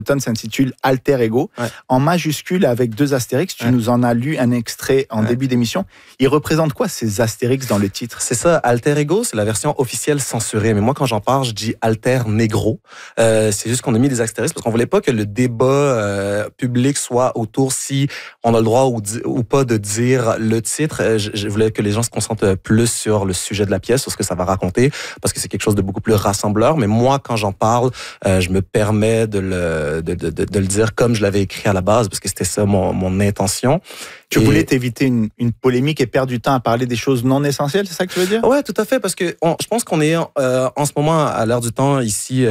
s'intitule Alter Ego, en majuscule avec 2 astérix. Tu nous en as lu un extrait en début d'émission. Il représente quoi ces astérix dans le titre? C'est ça, Alter Ego, c'est la version officielle censurée. Mais moi, quand j'en parle, je dis Alter Negro. C'est juste qu'on a mis des astérix parce qu'on voulait pas que le débat public soit autour si on a le droit ou pas de dire le titre. Je voulais que les gens se concentrent plus sur le sujet de la pièce, sur ce que ça va raconter, parce que c'est quelque chose de beaucoup plus rassembleur. Mais moi, quand j'en parle, je me permets de le dire comme je l'avais écrit à la base, parce que c'était ça mon intention. Tu voulais t'éviter une polémique et perdre du temps à parler des choses non essentielles, c'est ça que tu veux dire? Ouais, tout à fait, parce que je pense qu'on est en ce moment à l'heure du temps ici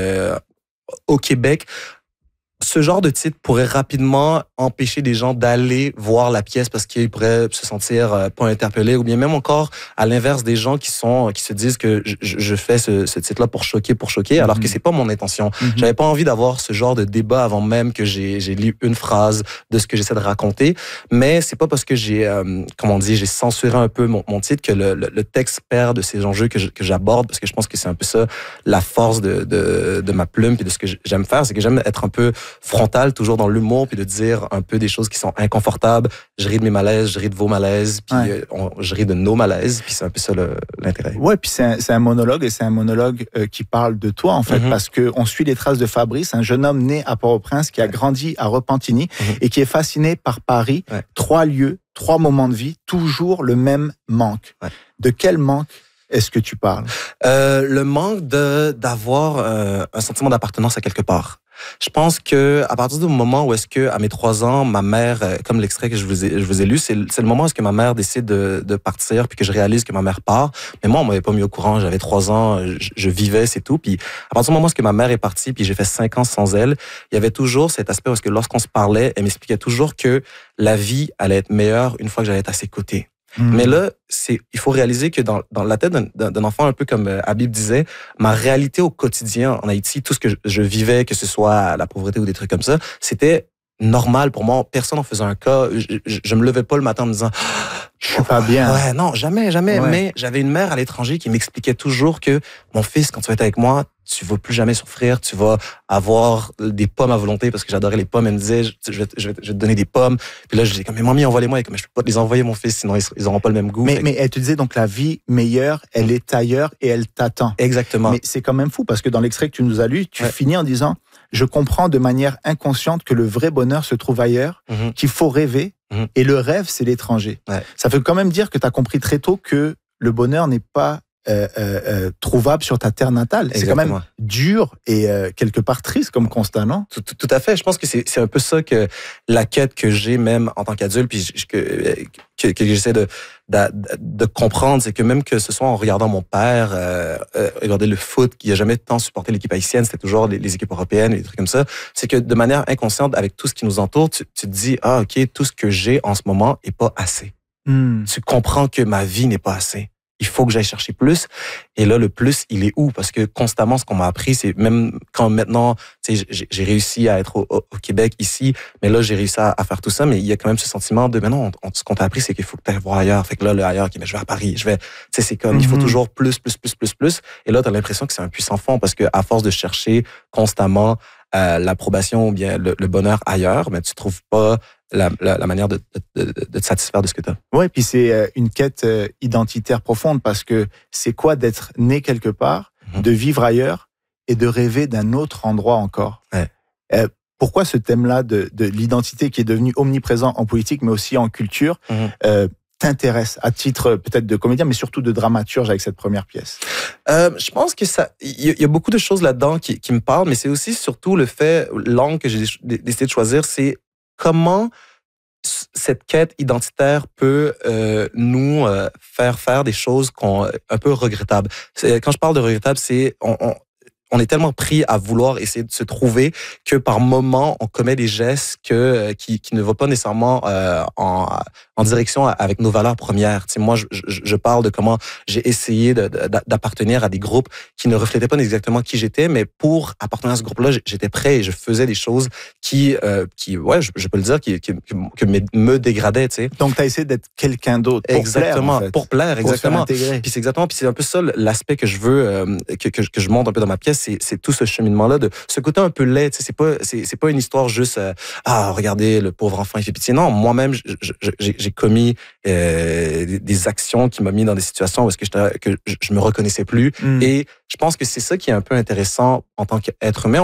au Québec. Ce genre de titre pourrait rapidement empêcher des gens d'aller voir la pièce parce qu'ils pourraient se sentir pas interpellés, ou bien même encore à l'inverse des gens qui se disent que je fais ce titre-là pour choquer, alors que c'est pas mon intention. J'avais pas envie d'avoir ce genre de débat avant même que j'ai lu une phrase de ce que j'essaie de raconter, mais c'est pas parce que j'ai censuré un peu mon titre que le texte perd de ces enjeux que j'aborde, parce que je pense que c'est un peu ça la force de ma plume puis de ce que j'aime faire, c'est que j'aime être un peu frontal, toujours dans l'humour, puis de dire un peu des choses qui sont inconfortables. Je ris de mes malaises, je ris de vos malaises, puis je ris de nos malaises, puis c'est un peu ça l'intérêt. Ouais, puis c'est un monologue, et c'est un monologue qui parle de toi, en fait, parce qu'on suit les traces de Fabrice, un jeune homme né à Port-au-Prince, qui a grandi à Repentigny, et qui est fasciné par Paris. 3 lieux, 3 moments de vie, toujours le même manque. De quel manque est-ce que tu parles? Le manque d'avoir un sentiment d'appartenance à quelque part. Je pense que à partir du moment où est-ce que à mes 3 ans, ma mère, comme l'extrait que je vous ai lu, c'est le moment où est-ce que ma mère décide de partir, puis que je réalise que ma mère part. Mais moi, on m'avait pas mis au courant. J'avais 3 ans, je vivais, c'est tout. Puis à partir du moment où est-ce que ma mère est partie, puis j'ai fait 5 ans sans elle, il y avait toujours cet aspect où est-ce que lorsqu'on se parlait, elle m'expliquait toujours que la vie allait être meilleure une fois que j'allais être à ses côtés. Mais là, il faut réaliser que dans la tête d'un enfant, un peu comme Habib disait, ma réalité au quotidien en Haïti, tout ce que je vivais, que ce soit la pauvreté ou des trucs comme ça, c'était normal pour moi. Personne n'en faisait un cas. Je me levais pas le matin en me disant je suis pas bien. Ouais, non, jamais. Ouais. Mais j'avais une mère à l'étranger qui m'expliquait toujours que mon fils, quand tu vas être avec moi, tu vas plus jamais souffrir, tu vas avoir des pommes à volonté, parce que j'adorais les pommes. Elle me disait, je vais te donner des pommes. Puis là, je disais, mais mamie, envoie-les-moi. Mais je peux pas te les envoyer, mon fils, sinon ils n'auront pas le même goût. Mais elle te disait donc la vie meilleure, elle est ailleurs et elle t'attend. Exactement. Mais c'est quand même fou, parce que dans l'extrait que tu nous as lu, tu finis en disant, je comprends de manière inconsciente que le vrai bonheur se trouve ailleurs, qu'il faut rêver, et le rêve, c'est l'étranger. Ça veut quand même dire que tu as compris très tôt que le bonheur n'est pas trouvable sur ta terre natale. C'est quand même dur et quelque part triste comme constat, non? Tout à fait. Je pense que c'est un peu ça que la quête que j'ai même en tant qu'adulte, puis que j'essaie de comprendre, c'est que même que ce soit en regardant mon père regarder le foot, qui a jamais tant supporté l'équipe haïtienne, c'était toujours les équipes européennes, des trucs comme ça, c'est que de manière inconsciente, avec tout ce qui nous entoure, tu te dis, ok, tout ce que j'ai en ce moment est pas assez. Tu comprends que ma vie n'est pas assez. Il faut que j'aille chercher plus. Et là, le plus, il est où? Parce que constamment, ce qu'on m'a appris, c'est même quand maintenant, j'ai réussi à être au Québec, ici, mais là, j'ai réussi à faire tout ça, mais il y a quand même ce sentiment de, mais non, ce qu'on t'a appris, c'est qu'il faut que tu ailles voir ailleurs. Fait que là, le ailleurs, je vais à Paris, c'est comme, il faut toujours plus. Et là, t'as l'impression que c'est un puissant fond, parce que à force de chercher constamment l'approbation ou bien le bonheur ailleurs, mais tu trouves pas la manière de te satisfaire de ce que tu as. Oui, puis c'est une quête identitaire profonde, parce que c'est quoi d'être né quelque part, de vivre ailleurs et de rêver d'un autre endroit encore. Pourquoi ce thème-là de l'identité, qui est devenu omniprésent en politique, mais aussi en culture, t'intéresse à titre peut-être de comédien, mais surtout de dramaturge avec cette première pièce? Je pense que il y a beaucoup de choses là-dedans qui me parlent, mais c'est aussi surtout l'angle que j'ai décidé de choisir, c'est comment cette quête identitaire peut nous faire des choses un peu regrettables. Quand je parle de regrettable, c'est on est tellement pris à vouloir essayer de se trouver que par moment, on commet des gestes qui ne vont pas nécessairement en direction avec nos valeurs premières. Tu sais, moi, je parle de comment j'ai essayé d'appartenir à des groupes qui ne reflétaient pas exactement qui j'étais, mais pour appartenir à ce groupe-là, j'étais prêt et je faisais des choses qui je peux le dire, qui me dégradaient, tu sais. Donc, tu as essayé d'être quelqu'un d'autre pour exactement, plaire, en fait. pour plaire, exactement. Puis c'est exactement, puis c'est un peu ça l'aspect que je veux, que je montre un peu dans ma pièce, c'est tout ce cheminement-là de ce côté un peu laid. C'est pas une histoire juste regardez le pauvre enfant il fait pitié. Non, moi-même j'ai commis des actions qui m'ont mis dans des situations où est-ce que je me reconnaissais plus. Et je pense que c'est ça qui est un peu intéressant en tant qu'être humain.